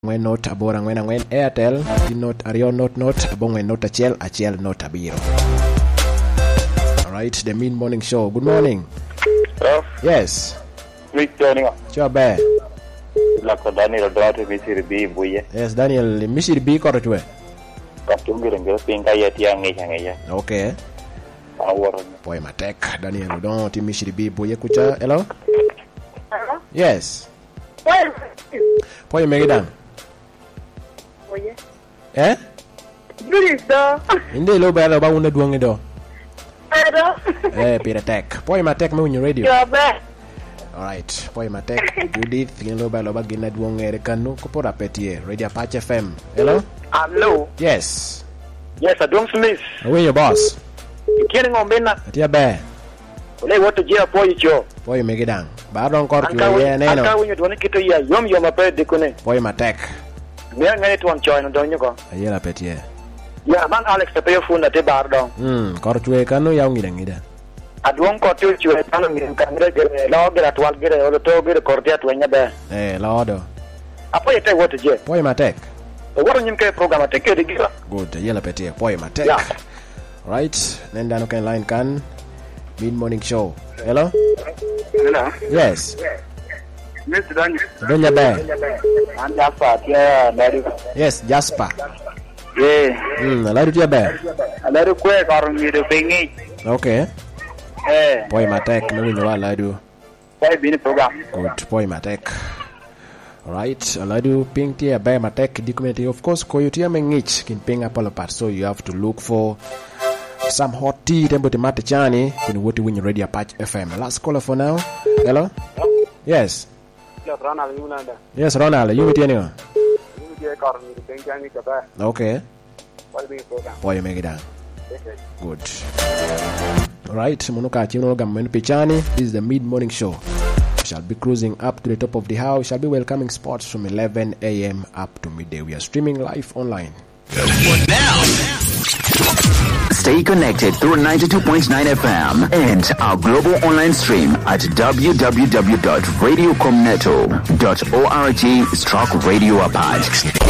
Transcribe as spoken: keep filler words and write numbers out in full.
Ngwen not abora ngwen ngwen Airtel di not Arion not not abong ngwen not achiel achiel not abiro. All right, the Mid Morning Show. Good morning. Hello? Yes. Rick joining up. Chobe. Like Daniel Daughter Misiri B Buye. Yes, Daniel Misiri B korotwe. Katung girengger pinka ya tiang ngenya. Okay. Power. Boy matek Daniel don ti Misiri B Buye kucha. Hello? Hello? Yes. Well, Boy megidang. Oye. Eh? Gulisto. Hindi lo ba lo ba una duang do. Hello. Eh, Peter Tech. Boy matek mo your radio. You're back. All right. Boy matek Judith ngelo ba lo ba gina duang ere kanu ko pora petie Radio Patch F M. Hello? Hello. Yes. Yes, Adong Smith. Where your boss? Kini ngombena. Tia ba. Ole woto jia poyi cho. Boy megidang. Ba don kor tu Anka ye neno. anka winyo dwani kito ya yom yom ape dikune. Boy matek. Mia ngani tuan choy no donyo ko. Ayela petie. Ya man Alex te pe funda te bar dong. Hmm, kor tu kanu yaw ngida ngida. Adong ko tu chwe tano ngirim kamera gere lo gere twal gere olo to gere kortia twenya be. Eh, lodo. Apo yete woto je. Boy matek. Waro nyim ke program te ke digira. Good. Ayela petie. Boy matek. Yeah. Right. Nenda no kan line kan. Mid Morning Show. Hello? Hello. Yes. Mister Daniel. Donya ba. Anda apa dia dari. Yes, Jasper. Eh. Hmm, ladu tia ba. Alaru kue karung ngiru pengi. Okay. Eh. Boy matek no winyo wa ladu. Saya bini program. Good. Boy matek. Alright, aladu ping tia ba matek documentary of course ko yutia mengich kin ping apolo part, so you have to look for some hot tea tembo temate chani kuni woti winyo Radio Patch F M. Last caller for now. Hello? Yes. Ronald Yulanda. Yes, Ronald, you with you? Ini dia karung ngiru pengi ni kata. Okay. Saya bini program. Boy megida. Okay. Good. Alright, munuka chino gammen pichani. This is the Mid Morning Show. We shall be cruising up to the top of the house. We shall be welcoming spots from eleven a.m. up to midday. We are streaming live online. Stay connected through ninety-two point nine F M and our global online stream at w w w dot radio comneto dot org stroke radio apart.